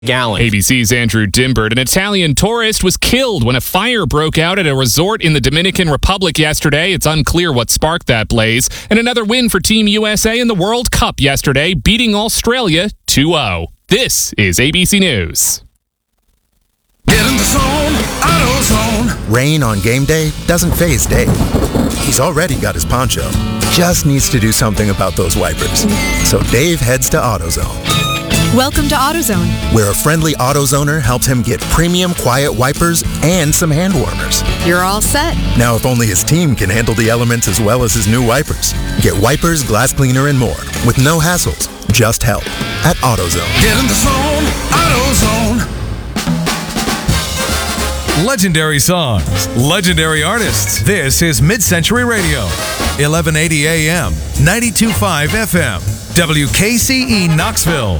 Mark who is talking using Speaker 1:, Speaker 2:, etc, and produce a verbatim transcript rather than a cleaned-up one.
Speaker 1: gallon.
Speaker 2: A B C's Andrew Dimbert. An Italian tourist was killed when a fire broke out at a resort in the Dominican Republic yesterday. It's unclear what sparked that blaze. And another win for Team U S A in the World Cup yesterday, beating Australia two oh. This is A B C News.
Speaker 3: Get in the zone, AutoZone.
Speaker 4: Rain on game day doesn't faze Dave. He's already got his poncho. Just needs to do something about those wipers. So Dave heads to AutoZone.
Speaker 5: Welcome to AutoZone,
Speaker 4: where a friendly AutoZoner helps him get premium quiet wipers and some hand warmers.
Speaker 5: You're all set.
Speaker 4: Now, if only his team can handle the elements as well as his new wipers. Get wipers, glass cleaner, and more with no hassles, just help at AutoZone.
Speaker 3: Get in the zone, AutoZone.
Speaker 6: Legendary songs, legendary artists. This is Mid-Century Radio, eleven eighty A M, ninety-two point five F M, W K C E Knoxville.